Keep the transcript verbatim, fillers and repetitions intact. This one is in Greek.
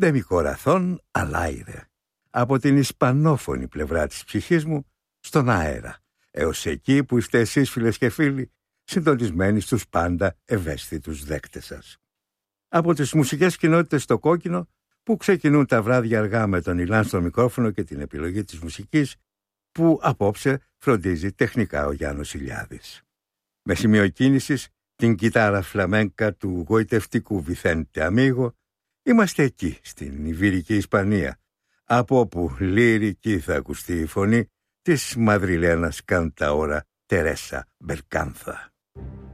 «Δε μη κοραθών αλάιρε», από την ισπανόφωνη πλευρά της ψυχής μου στον αέρα, έως εκεί που είστε εσείς, φίλες και φίλοι, συντονισμένοι στους πάντα ευαίσθητους δέκτες σας. Από τις μουσικές κοινότητες στο κόκκινο, που ξεκινούν τα βράδια αργά με τον Ηλάν στο μικρόφωνο και την επιλογή της μουσικής, που απόψε φροντίζει τεχνικά ο Γιάννος Ηλιάδης. Με σημείο κίνησης την κιτάρα φλαμένκα του γοητευτικού Βιθέντε Αμίγο, είμαστε εκεί στην Ιβηρική Ισπανία, από όπου λυρική θα ακουστεί η φωνή της Μαδριλένας κανταόρα Τερέσα Μπερκάνθα.